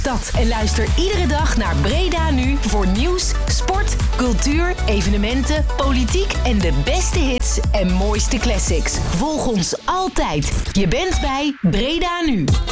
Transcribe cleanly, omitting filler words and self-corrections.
Dat en luister iedere dag naar Breda Nu voor nieuws, sport, cultuur, evenementen, politiek en de beste hits en mooiste classics. Volg ons altijd. Je bent bij Breda Nu.